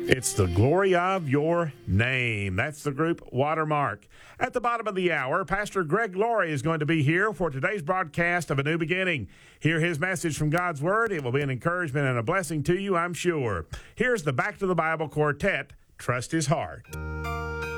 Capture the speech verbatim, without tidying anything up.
It's the glory of your name. That's the group Watermark. At the bottom of the hour, Pastor Greg Laurie is going to be here for today's broadcast of A New Beginning. Hear his message from God's Word. It will be an encouragement and a blessing to you, I'm sure. Here's the Back to the Bible Quartet, Trust His Heart.